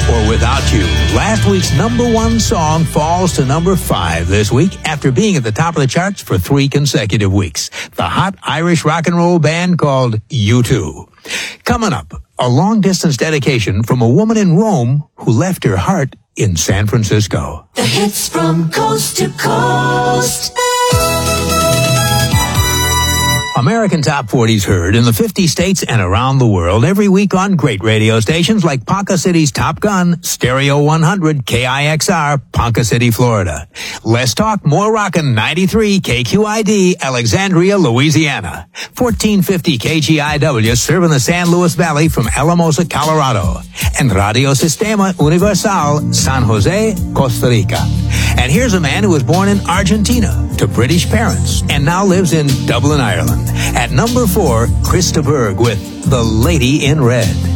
or Without You. Last week's number one song falls to number 5 this week after being at the top of the charts for 3 consecutive weeks. The hot Irish rock and roll band called U2. Coming up, a long-distance dedication from a woman in Rome who left her heart in San Francisco. The hits from coast to coast. American Top 40's heard in the 50 states and around the world every week on great radio stations like Ponca City's Top Gun, Stereo 100, KIXR, Ponca City, Florida. Less talk, more rockin' 93 KQID, Alexandria, Louisiana. 1450 KGIW serving the San Luis Valley from Alamosa, Colorado. And Radio Sistema Universal, San Jose, Costa Rica. And here's a man who was born in Argentina to British parents and now lives in Dublin, Ireland. At number 4, Krista Berg with The Lady in Red.